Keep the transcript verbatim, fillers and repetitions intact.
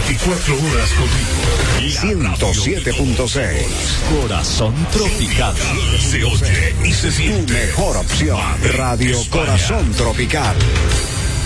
veinticuatro horas contigo. ciento siete punto seis. Corazón Tropical. Se oye y se siente. Tu mejor opción. Radio España. Corazón Tropical.